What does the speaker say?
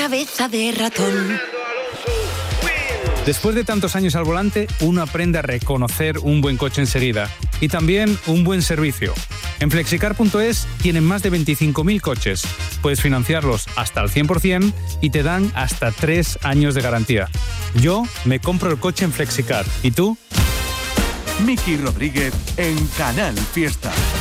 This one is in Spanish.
cabeza de ratón. Después de tantos años al volante, uno aprende a reconocer un buen coche enseguida y también un buen servicio. En Flexicar.es tienen más de 25.000 coches. Puedes financiarlos hasta el 100% y te dan hasta 3 años de garantía. Yo me compro el coche en Flexicar. ¿Y tú? Miki Rodríguez en Canal Fiesta.